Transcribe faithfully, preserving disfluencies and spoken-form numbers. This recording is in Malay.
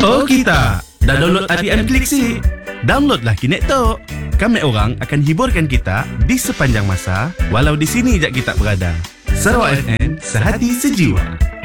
Oh kita, dah download R T M Klik sih. Downloadlah kini tu. Kami orang akan hiburkan kita di sepanjang masa, walau di sini je kita berada. Sarawak F M, sehati sejiwa.